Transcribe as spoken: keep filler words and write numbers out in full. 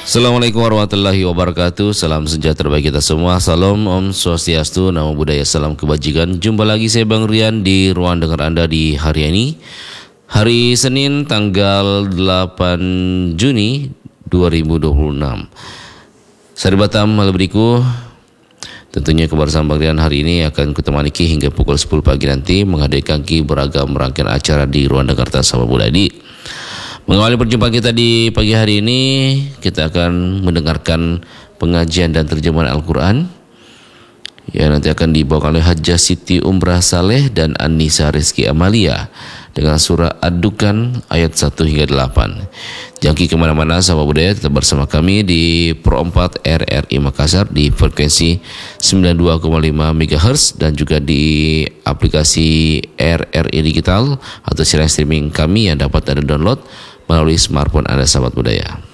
Assalamualaikum warahmatullahi wabarakatuh. Salam sejahtera bagi kita semua. Salam Om Swastiastu, Namo Buddhaya, salam kebajikan. Jumpa lagi saya Bang Rian di ruang dengar Anda di hari ini, hari Senin tanggal delapan Juni dua ribu dua puluh enam. Sari Batam Malberiku. Tentunya kebersamaan Bang Rian hari ini akan kutemani hingga pukul sepuluh pagi nanti, menghadirkan beragam rangkaian acara di ruang dengar Sabah Budadi. Mengawali perjumpaan kita di pagi hari ini, kita akan mendengarkan pengajian dan terjemahan Al-Quran yang nanti akan dibawakan oleh Hajjah Siti Umrah Saleh dan Anissa Rizky Amalia dengan surah Ad-Dukhan ayat satu hingga delapan. Jangki kemana-mana sahabat budaya, tetap bersama kami di Pro empat R R I Makassar di frekuensi sembilan puluh dua koma lima megahertz dan juga di aplikasi R R I Digital atau siaran streaming kami yang dapat Anda download melalui smartphone Anda sahabat budaya.